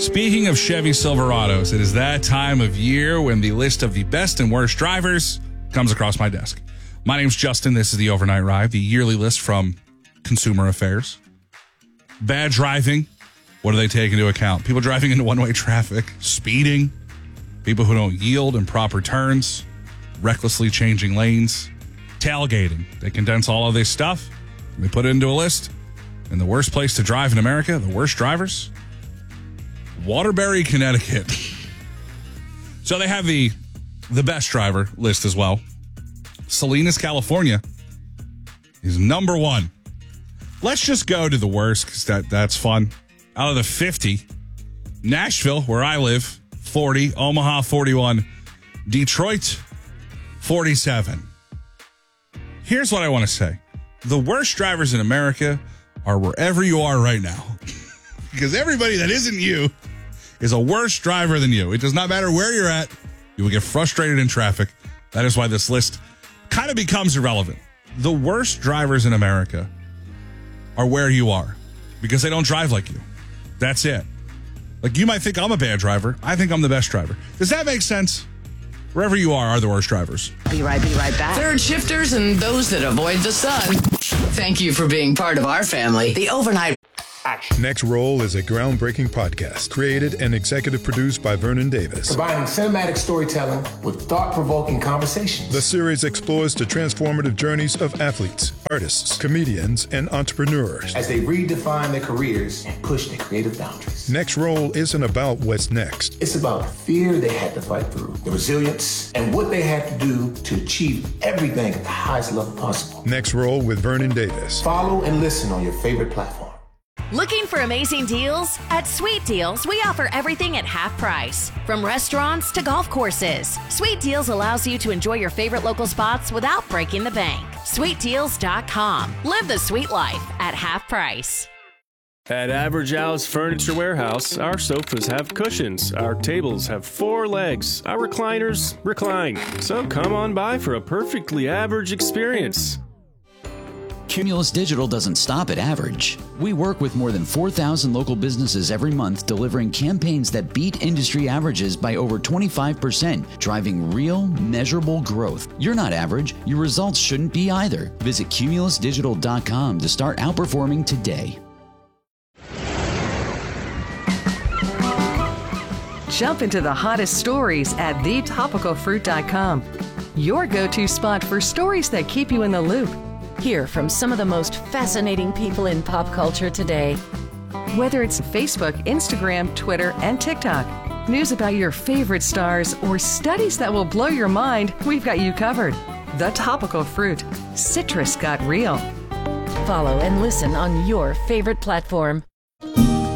Speaking of Chevy Silverados, it is that time of year when the list of the best and worst drivers comes across my desk. My name's Justin. This is the Overnight Ride, the yearly list from Consumer Affairs. Bad driving. What do they take into account? People driving into one-way traffic, speeding, people who don't yield in proper turns, recklessly changing lanes, tailgating. They condense all of this stuff, and they put it into a list. And the worst place to drive in America, the worst drivers, Waterbury, Connecticut. So they have the best driver list as well. Salinas, California is number one. Let's just go to the worst because that's fun. Out of the 50, Nashville, where I live, 40. Omaha, 41. Detroit, 47. Here's what I want to say. The worst drivers in America are wherever you are right now. Because everybody that isn't you is a worse driver than you. It does not matter where you're at. You will get frustrated in traffic. That is why this list kind of becomes irrelevant. The worst drivers in America are where you are because they don't drive like you. That's it. Like, you might think I'm a bad driver. I think I'm the best driver. Does that make sense? Wherever you are the worst drivers. Be right back. Third shifters and those that avoid the sun. Thank you for being part of our family. The Overnight Action. Next Roll is a groundbreaking podcast created and executive produced by Vernon Davis. Combining cinematic storytelling with thought-provoking conversations. The series explores the transformative journeys of athletes, artists, comedians, and entrepreneurs as they redefine their careers and push their creative boundaries. Next Roll isn't about what's next. It's about the fear they had to fight through, the resilience, and what they had to do to achieve everything at the highest level possible. Next Roll with Vernon Davis. Follow and listen on your favorite platform. Looking for amazing deals? At Sweet Deals, we offer everything at half price. From restaurants to golf courses, Sweet Deals allows you to enjoy your favorite local spots without breaking the bank. SweetDeals.com. Live the sweet life at half price. At Average Al's Furniture Warehouse, our sofas have cushions, our tables have 4 legs, our recliners recline. So come on by for a perfectly average experience. Cumulus Digital doesn't stop at average. We work with more than 4,000 local businesses every month, delivering campaigns that beat industry averages by over 25%, driving real, measurable growth. You're not average. Your results shouldn't be either. Visit cumulusdigital.com to start outperforming today. Jump into the hottest stories at thetopicalfruit.com. Your go-to spot for stories that keep you in the loop. Hear from some of the most fascinating people in pop culture today. Whether it's Facebook, Instagram, Twitter, and TikTok, news about your favorite stars, or studies that will blow your mind, we've got you covered. The Topical Fruit. Citrus got real. Follow and listen on your favorite platform.